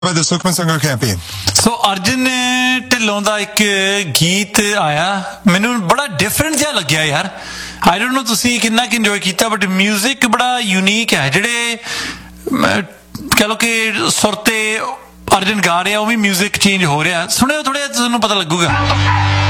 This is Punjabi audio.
by the Sukhman Sanghar campaign. ਸੋ ਅਰਜਨ ਢਿੱਲੋਂ ਦਾ ਇੱਕ ਗੀਤ ਆਇਆ, ਮੈਨੂੰ ਬੜਾ ਡਿਫਰੈਂਟ ਜਿਹਾ ਲੱਗਿਆ ਯਾਰ। ਆਈ ਡੋਂਟ ਨੋ ਤੁਸੀਂ ਕਿੰਨਾ ਕਿ ਇੰਜੋਏ ਕੀਤਾ, ਬਟ ਮਿਊਜ਼ਿਕ ਬੜਾ ਯੂਨੀਕ ਹੈ। ਜਿਹੜੇ ਕਹਿ ਲਓ ਕਿ ਸੁਰ ਤੇ ਅਰਜਨ ਗਾ ਰਿਹਾ, ਉਹ ਵੀ ਮਿਊਜ਼ਿਕ ਚੇਂਜ ਹੋ ਰਿਹਾ। ਸੁਣਿਓ ਥੋੜ੍ਹਾ, ਤੁਹਾਨੂੰ ਪਤਾ ਲੱਗੂਗਾ।